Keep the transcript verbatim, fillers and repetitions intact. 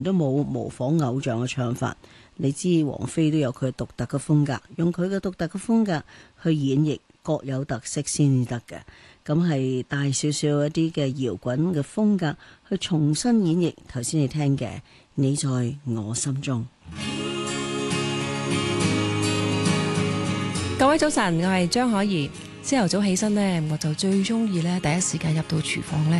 都冇模仿偶像嘅唱法。你知王菲都有佢獨特嘅風格，用佢嘅獨特嘅風格去演繹，各有特色先至得嘅。咁係帶少少一啲嘅搖滾嘅風格去重新演繹頭先你聽嘅《你在我心中》。 各位早晨，我係張可怡。朝頭早起身呢，我就最中意呢第一時間入到廚房呢，